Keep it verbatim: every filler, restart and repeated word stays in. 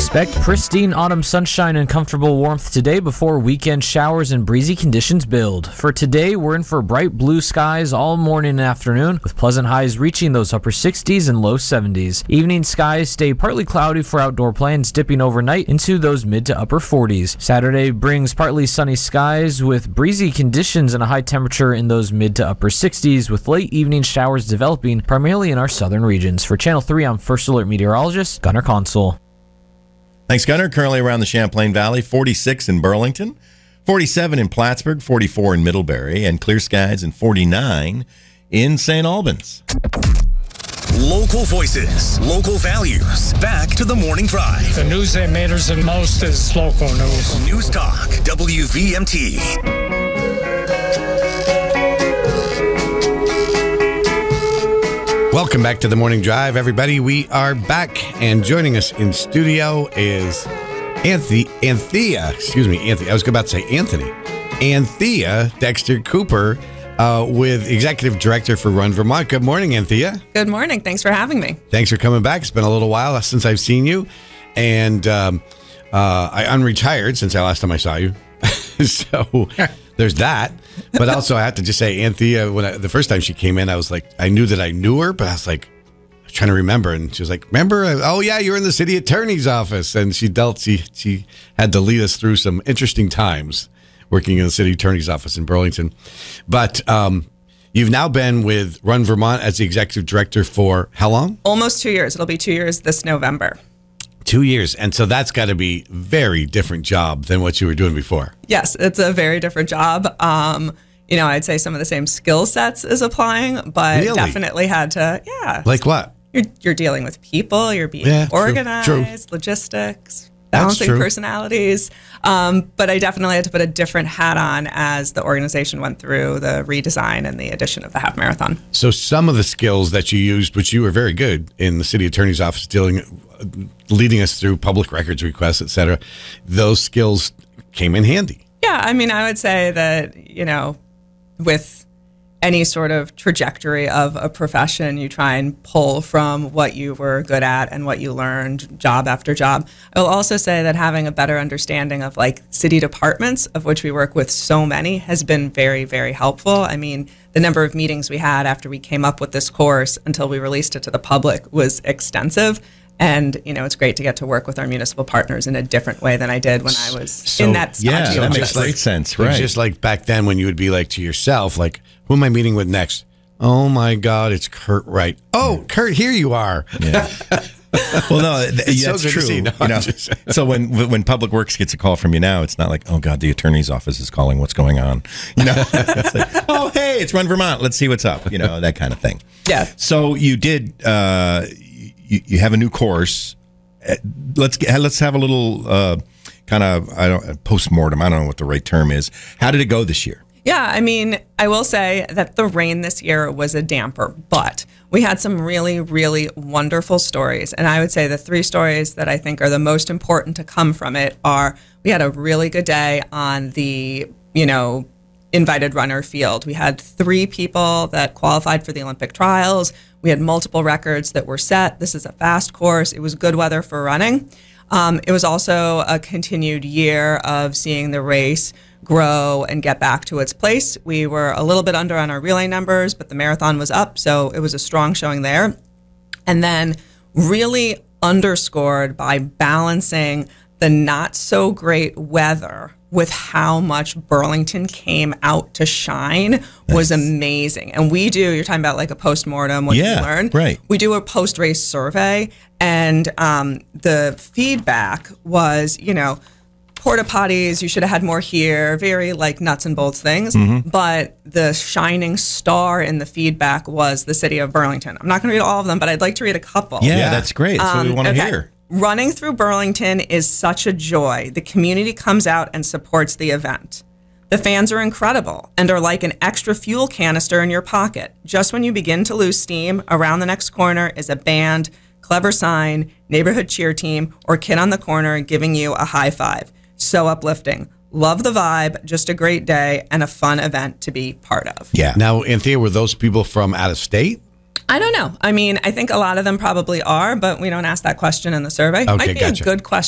Expect pristine autumn sunshine and comfortable warmth today before weekend showers and breezy conditions build. For today, we're in for bright blue skies all morning and afternoon, with pleasant highs reaching those upper sixties and low seventies. Evening skies stay partly cloudy for outdoor plans, dipping overnight into those mid to upper forties. Saturday brings partly sunny skies with breezy conditions and a high temperature in those mid to upper sixties, with late evening showers developing primarily in our southern regions. For Channel three, I'm First Alert Meteorologist Gunnar Consul. Thanks, Gunnar. Currently around the Champlain Valley, forty-six in Burlington, forty-seven in Plattsburgh, forty-four in Middlebury, and clear skies and forty-nine in Saint Albans. Local voices, local values. Back to the morning drive. The news that matters the most is local news. News Talk, W V M T. Welcome back to the Morning Drive, everybody. We are back, and joining us in studio is Anthony, Anthea, excuse me, Anthony. I was about to say Anthony. Anthea Dexter Cooper, uh, with Executive Director for Run Vermont. Good morning, Anthea. Good morning. Thanks for having me. Thanks for coming back. It's been a little while since I've seen you, and um, uh, I unretired since the last time I saw you. So there's that. But also, I have to just say, Anthea, when I, the first time she came in, I was like, I knew that I knew her, but I was like, I was trying to remember. And she was like, remember? Oh, yeah, you're in the city attorney's office. And she dealt, she, she had to lead us through some interesting times working in the city attorney's office in Burlington. But um, you've now been with Run Vermont as the executive director for how long? Almost two years. It'll be two years this November. Two years. And so that's got to be a very different job than what you were doing before. Yes, it's a very different job. Um, you know, I'd say some of the same skill sets is applying, but Really? definitely had to, yeah. Like what? You're, you're dealing with people, you're being Yeah, true, organized, true. logistics, That's balancing true. personalities. Um, but I definitely had to put a different hat on as the organization went through the redesign and the addition of the half marathon. So some of the skills that you used, which you were very good in the city attorney's office, dealing, leading us through public records requests, et cetera, those skills came in handy. Yeah, I mean, I would say that, you know, with any sort of trajectory of a profession, you try and pull from what you were good at and what you learned job after job. I will also say that having a better understanding of like city departments, of which we work with so many, has been very, very helpful. I mean, the number of meetings we had after we came up with this course until we released it to the public was extensive. And, you know, it's great to get to work with our municipal partners in a different way than I did when I was So, in that yeah, stodgy that office. makes great sense, It's right? just like back then when you would be like to yourself, like, who am I meeting with next? Oh, my God, it's Kurt Wright. Oh, Kurt, here you are. Yeah. Well, no, th- It's so that's good to true. see. No, you know, I'm just- so when when Public Works gets a call from you now, it's not like, oh God, the attorney's office is calling. What's going on? You know, it's like, oh hey, it's Run Vermont. Let's see what's up. You know, that kind of thing. Yeah. So you did. Uh, you, you have a new course. Uh, Let's get, let's have a little uh, kind of I don't post-mortem. I don't know what the right term is. How did it go this year? Yeah, I mean, I will say that the rain this year was a damper, but we had some really, really wonderful stories. And I would say the three stories that I think are the most important to come from it are we had a really good day on the, you know, invited runner field. We had three people that qualified for the Olympic trials. We had multiple records that were set. This is a fast course. It was good weather for running. Um, it was also a continued year of seeing the race grow and get back to its place. We were a little bit under on our relay numbers, but the marathon was up, so it was a strong showing there. And then really underscored by balancing the not so great weather with how much Burlington came out to shine was amazing. And we do, you're talking about like a post-mortem, what Yeah, you learn. right. We do a post-race survey, and um, the feedback was, you know, porta potties, you should have had more here, very like nuts and bolts things. Mm-hmm. But the shining star in the feedback was the city of Burlington. I'm not going to read all of them, but I'd like to read a couple. Yeah, Yeah. that's great. That's what we Um, want to okay. hear. Running through Burlington is such a joy. The community comes out and supports the event. The fans are incredible and are like an extra fuel canister in your pocket. Just when you begin to lose steam, around the next corner is a band, clever sign, neighborhood cheer team, or kid on the corner giving you a high five. So uplifting. Love the vibe, just a great day and a fun event to be part of. Yeah. Now, Anthea, were those people from out of state? I don't know. I mean, I think a lot of them probably are, but we don't ask that question in the survey. Okay, Might be gotcha. a good question.